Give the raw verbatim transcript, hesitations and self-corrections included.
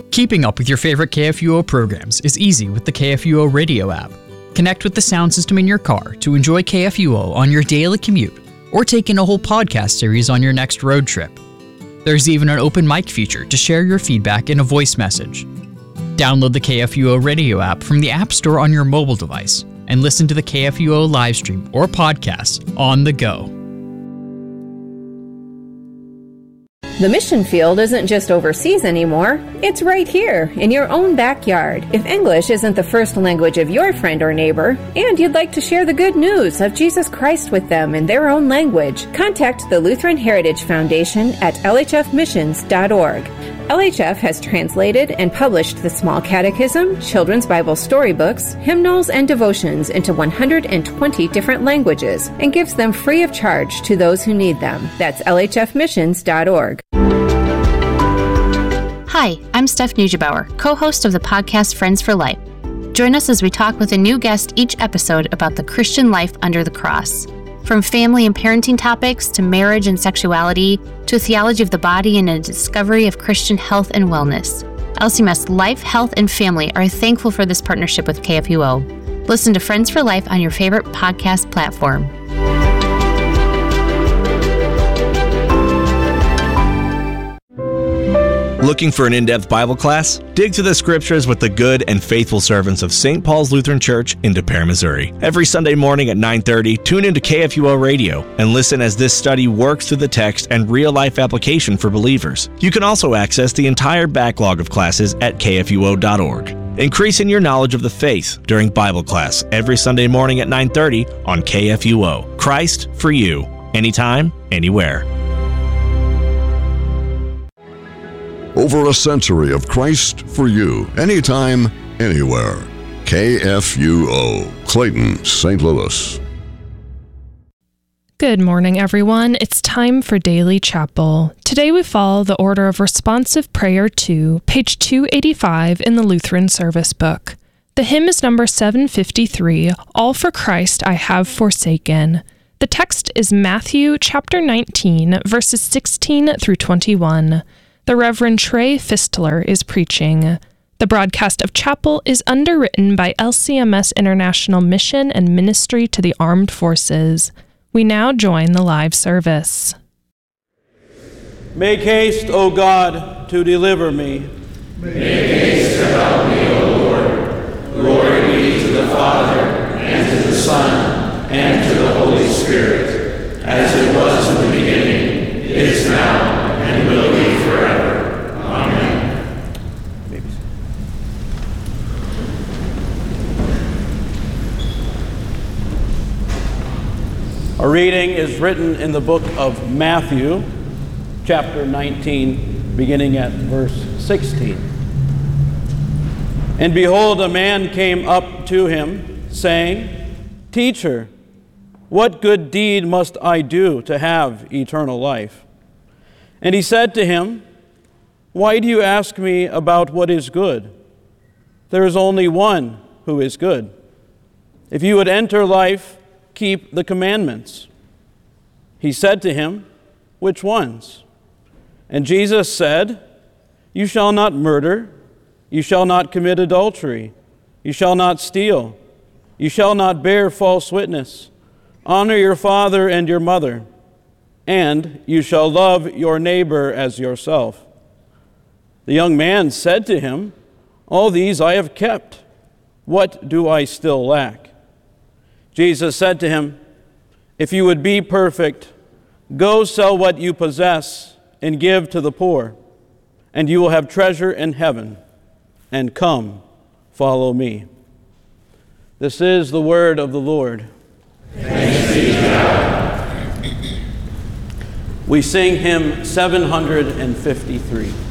Keeping up with your favorite K F U O programs is easy with the K F U O radio app. Connect with the sound system in your car to enjoy K F U O on your daily commute, or take in a whole podcast series on your next road trip. There's even an open mic feature to share your feedback in a voice message. Download the K F U O radio app from the App Store on your mobile device and listen to the K F U O live stream or podcasts on the go. The mission field isn't just overseas anymore. It's right here, in your own backyard. If English isn't the first language of your friend or neighbor, and you'd like to share the good news of Jesus Christ with them in their own language, contact the Lutheran Heritage Foundation at L H F missions dot org. L H F has translated and published the Small Catechism, Children's Bible storybooks, hymnals, and devotions into one hundred twenty different languages and gives them free of charge to those who need them. That's L H F missions dot org. Hi, I'm Steph Neugebauer, co-host of the podcast Friends for Life. Join us as we talk with a new guest each episode about the Christian life under the cross. From family and parenting topics to marriage and sexuality to a theology of the body and a discovery of Christian health and wellness. L C M S Life, Health, and Family are thankful for this partnership with K F U O. Listen to Friends for Life on your favorite podcast platform. Looking for an in-depth Bible class? Dig through the scriptures with the good and faithful servants of Saint Paul's Lutheran Church in De Pere, Missouri. Every Sunday morning at nine thirty, tune into K F U O Radio and listen as this study works through the text and real-life application for believers. You can also access the entire backlog of classes at K F U O dot org. Increasing your knowledge of the faith during Bible class every Sunday morning at nine thirty on K F U O. Christ for you, anytime, anywhere. Over a century of Christ for you, anytime, anywhere. K F U O, Clayton, Saint Louis. Good morning, everyone. It's time for Daily Chapel. Today we follow the order of responsive prayer two, page two eighty-five in the Lutheran Service Book. The hymn is number seven fifty-three, All for Christ I Have Forsaken. The text is Matthew chapter nineteen, verses sixteen through twenty-one. The Reverend Trey Fistler is preaching. The broadcast of chapel is underwritten by L C M S International Mission and Ministry to the Armed Forces. We now join the live service. Make haste, O God, to deliver me. Make haste to help me, O Lord. Glory be to the Father, and to the Son, and to the Holy Spirit, as it was in the beginning, is now, and will be forever. Amen. Our reading is written in the book of Matthew, chapter nineteen, beginning at verse sixteen. And behold, a man came up to him, saying, Teacher, what good deed must I do to have eternal life? And he said to him, Why do you ask me about what is good? There is only one who is good. If you would enter life, keep the commandments. He said to him, Which ones? And Jesus said, You shall not murder, you shall not commit adultery, you shall not steal, you shall not bear false witness, honor your father and your mother, and you shall love your neighbor as yourself. The young man said to him, All these I have kept. What do I still lack? Jesus said to him, If you would be perfect, go sell what you possess and give to the poor, and you will have treasure in heaven. And come, follow me. This is the word of the Lord. Thanks be to God. We sing hymn seven hundred fifty-three.